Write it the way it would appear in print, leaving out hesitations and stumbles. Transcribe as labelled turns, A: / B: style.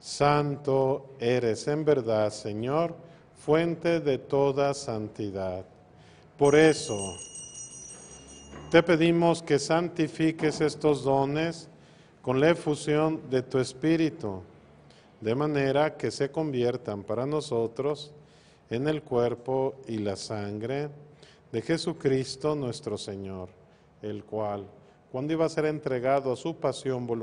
A: Santo eres en verdad, Señor, fuente de toda santidad. Por eso, te pedimos que santifiques estos dones con la efusión de tu Espíritu, de manera que se conviertan para nosotros en el cuerpo y la sangre de Jesucristo nuestro Señor, el cual, cuando iba a ser entregado a su pasión voluntaria,